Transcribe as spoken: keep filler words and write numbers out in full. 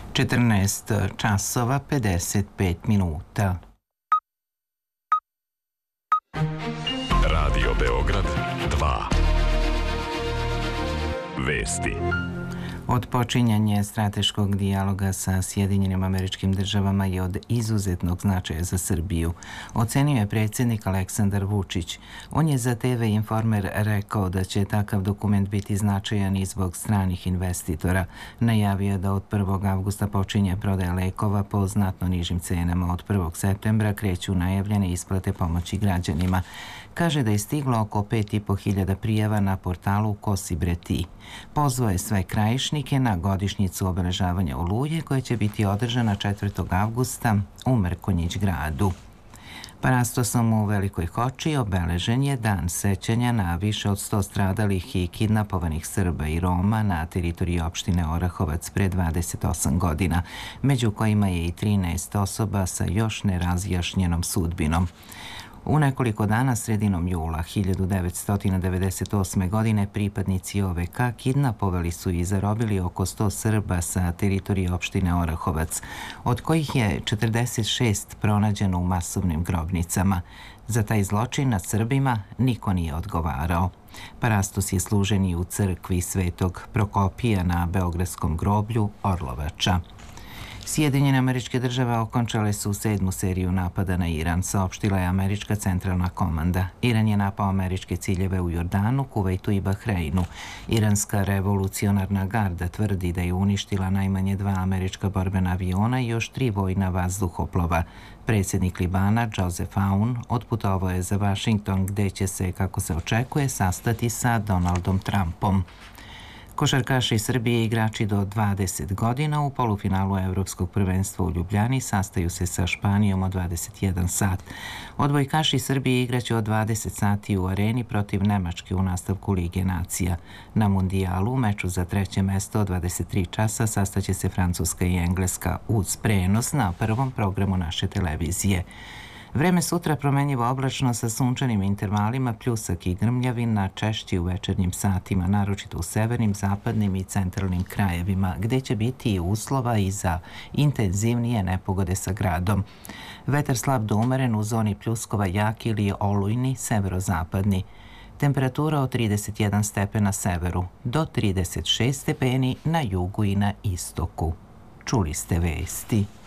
četrnaest časova pedeset pet minuta. Radio Beograd dva. Vesti. Otpočinjanje strateškog dijaloga sa Sjedinjenim Američkim Državama je od izuzetnog značaja za Srbiju, ocenio je predsjednik Aleksandar Vučić. On je za te ve Informer rekao da će takav dokument biti značajan i zbog stranih investitora. Najavio da od prvog avgusta počinje prodaja lekova po znatno nižim cenama. Od prvog septembra kreću najavljene isplate pomoći građanima. Kaže da je stiglo oko pet i po hiljada prijava na portalu Ko si bre ti. Pozvao je sve Krajišnike na godišnjicu obeležavanja Oluje koja će biti održana četvrtog avgusta u Mrkonjić gradu. Parastosom u Velikoj Hoči obeležen je dan sećanja na više od sto stradalih i kidnapovanih Srba i Roma na teritoriji opštine Orahovac pre dvadeset osam godina, među kojima je i trinaest osoba sa još nerazjašnjenom sudbinom. U nekoliko dana sredinom jula hiljadu devetsto devedeset osme. godine pripadnici O V K kidnapovali su i zarobili oko sto Srba sa teritorije opštine Orahovac, od kojih je četrdeset šest pronađeno u masovnim grobnicama. Za taj zločin nad Srbima niko nije odgovarao. Parastos je služen i u crkvi Svetog Prokopija na Beogradskom groblju Orlovača. Sjedinjene Američke Države okončale su sedmu seriju napada na Iran, saopštila je Američka centralna komanda. Iran je napao američke ciljeve u Jordanu, Kuvajtu i Bahreinu. Iranska revolucionarna garda tvrdi da je uništila najmanje dva američka borbena aviona i još tri vojna vazduhoplova. Predsjednik Libana, Joseph Aoun, otputovao je za Vašington gdje će se, kako se očekuje, sastati sa Donaldom Trumpom. Košarkaši Srbije i igrači do dvadeset godina u polufinalu Evropskog prvenstva u Ljubljani sastaju se sa Španijom od dvadeset jedan sat. Odbojkaši Srbije igraće od dvadeset sati u Areni protiv Nemačke u nastavku Lige nacija. Na mundijalu u meču za treće mesto od dvadeset tri časa sastaće se Francuska i Engleska uz prenos na prvom programu naše televizije. Vreme sutra promenjivo oblačno sa sunčanim intervalima, pljusak i grmljavina, češći u večernjim satima, naročito u severnim, zapadnim i centralnim krajevima, gdje će biti i uslova i za intenzivnije nepogode sa gradom. Vetar slab do umeren u zoni pljuskova, jak ili olujni, severozapadni. Temperatura od trideset jedan stepen na severu do trideset šest stepeni na jugu i na istoku. Čuli ste vesti.